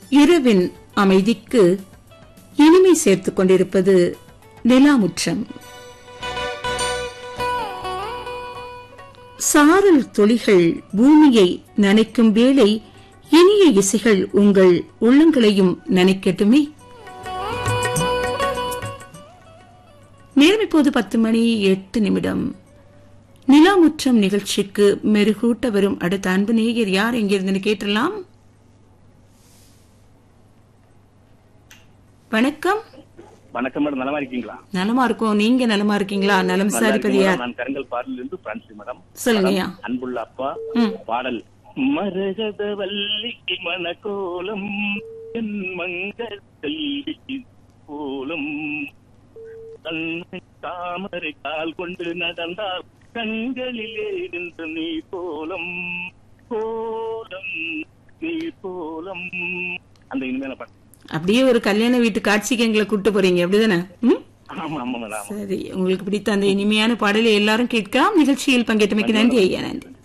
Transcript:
இரவின் அமைதிக்கு இனிமை சேர்த்துக் கொண்டிருப்பது நிலாமுற்றம். சாரல் துளிகள் பூமியை நனைக்கும் வேளை இனிய இசைகள் உங்கள் உள்ளங்களையும் நனைக்கட்டுமே. நேரம் இப்போது 10:08. நிலாமுற்றம் நிகழ்ச்சிக்கு மெருகூட்ட வரும் அடுத்த அன்பு நேயர் யார் எங்கிருந்து கேட்டலாம்? வணக்கம். வணக்கம் மேடம், நலமா இருக்கீங்களா? நலமா இருக்கோம், நீங்க நலமா இருக்கீங்களா? நலம் விசாரிப்பது யார்? நான் கருங்கல் பாடலில் இருந்து பிரான்சி மேடம். சொல்லுங்கய்யா. அன்புள்ள அப்பா பாடல். மரகத வல்லிக்கு மணக்கோலம் என் மங்கள் செல்விக்கு கோலம் தன்னை தாமரை கால் கொண்டு நடந்தால் கண்களிலே நின்று நீ கோலம் கோலம் நீ கோலம். அந்த இனிமையான பாட்டு. அப்படியே ஒரு கல்யாண வீட்டு காட்சிக்கு எங்களை கூட்டு போறீங்க, அப்படிதானே? ஆமா ஆமா மேடம். சரி, உங்களுக்கு பிடித்த அந்த இனிமையான பாடலை எல்லாரும் கேட்கலாம். நிகழ்ச்சியில் பங்கேற்றமைக்கு நன்றி ஐயா. நன்றி.